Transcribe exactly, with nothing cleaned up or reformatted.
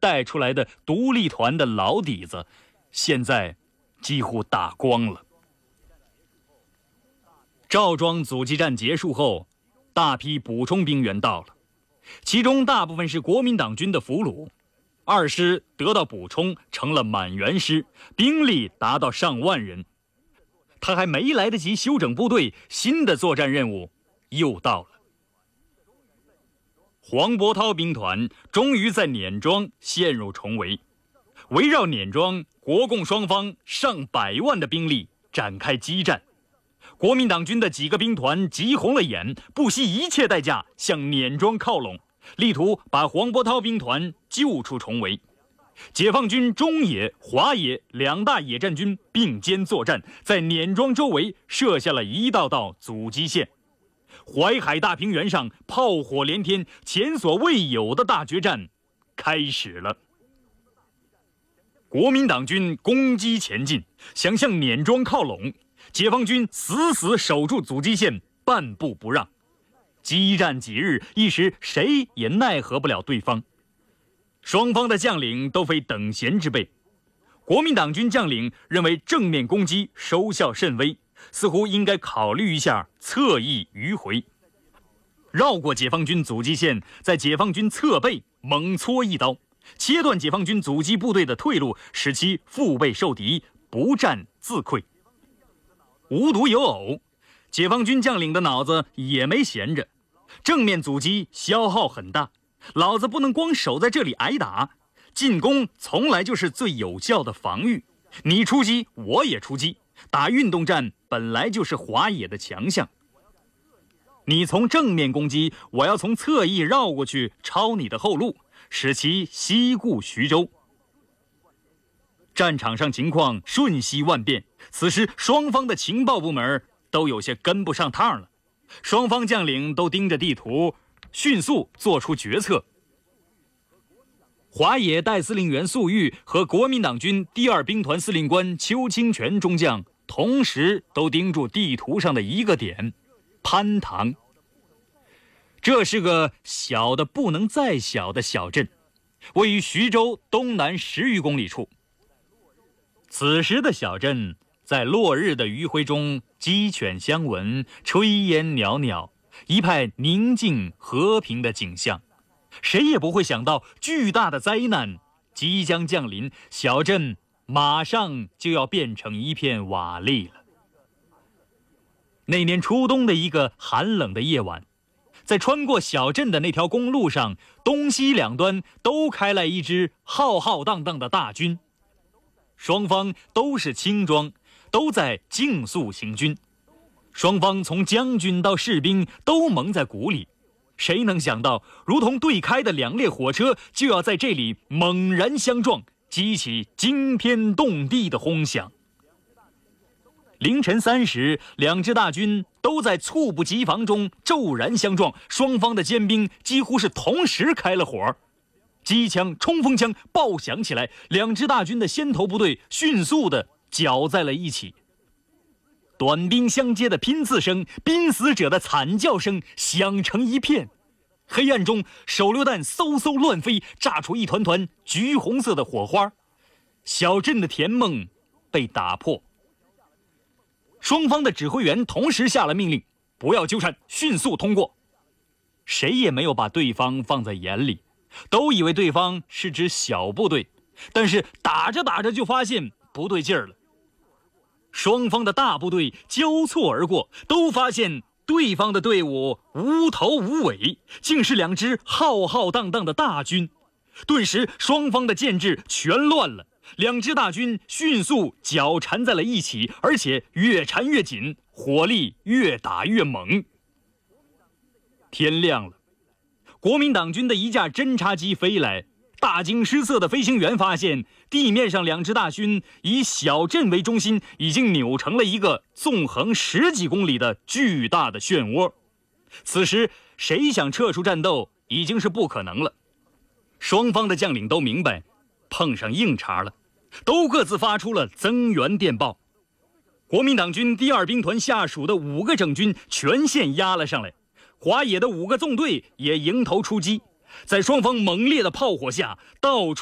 带出来的独立团的老底子，现在几乎打光了。赵庄阻击战结束后，大批补充兵员到了，其中大部分是国民党军的俘虏。二师得到补充，成了满员师，兵力达到上万人。他还没来得及休整部队，新的作战任务又到了。黄伯韬兵团终于在碾庄陷入重围，围绕碾庄，国共双方上百万的兵力展开激战。国民党军的几个兵团急红了眼，不惜一切代价向碾庄靠拢，力图把黄伯韬兵团救出重围。解放军中野、华野两大野战军并肩作战，在碾庄周围设下了一道道阻击线。淮海大平原上炮火连天，前所未有的大决战开始了。国民党军攻击前进，想向碾庄靠拢，解放军死死守住阻击线，半步不让。激战几日，一时谁也奈何不了对方。双方的将领都非等闲之辈。国民党军将领认为正面攻击收效甚微，似乎应该考虑一下侧翼迂回，绕过解放军阻击线，在解放军侧背猛戳一刀，切断解放军阻击部队的退路，使其腹背受敌，不战自溃。无独有偶，解放军将领的脑子也没闲着，正面阻击消耗很大，老子不能光守在这里挨打，进攻从来就是最有效的防御，你出击我也出击，打运动战本来就是华野的强项。你从正面攻击，我要从侧翼绕过去抄你的后路，使其西顾徐州。战场上情况瞬息万变，此时双方的情报部门都有些跟不上趟了，双方将领都盯着地图，迅速做出决策。华野代司令员粟裕和国民党军第二兵团司令官邱清泉中将同时都盯住地图上的一个点，潘塘。这是个小的不能再小的小镇，位于徐州东南十余公里处。此时的小镇在落日的余晖中鸡犬相闻，炊烟袅袅，一派宁静和平的景象。谁也不会想到巨大的灾难即将降临，小镇马上就要变成一片瓦砾了。那年初冬的一个寒冷的夜晚，在穿过小镇的那条公路上，东西两端都开来一支浩浩荡荡的大军，双方都是轻装，都在竞速行军。双方从将军到士兵都蒙在鼓里，谁能想到如同对开的两列火车就要在这里猛然相撞，激起惊天动地的轰响。凌晨三时，两支大军都在猝不及防中骤然相撞，双方的尖兵几乎是同时开了火，机枪、冲锋枪爆响起来，两支大军的先头部队迅速地搅在了一起。短兵相接的拼刺声，濒死者的惨叫声响成一片。黑暗中，手榴弹嗖嗖乱飞，炸出一团团橘红色的火花。小镇的甜梦被打破。双方的指挥员同时下了命令，不要纠缠，迅速通过。谁也没有把对方放在眼里，都以为对方是支小部队，但是打着打着就发现不对劲儿了。双方的大部队交错而过，都发现对方的队伍无头无尾，竟是两支浩浩荡荡的大军。顿时双方的建制全乱了，两支大军迅速绞缠在了一起，而且越缠越紧，火力越打越猛。天亮了，国民党军的一架侦察机飞来，大惊失色的飞行员发现地面上两支大军以小镇为中心，已经扭成了一个纵横十几公里的巨大的漩涡。此时谁想撤出战斗已经是不可能了。双方的将领都明白碰上硬茬了，都各自发出了增援电报。国民党军第二兵团下属的五个整军全线压了上来，华野的五个纵队也迎头出击，在双方猛烈的炮火下，到处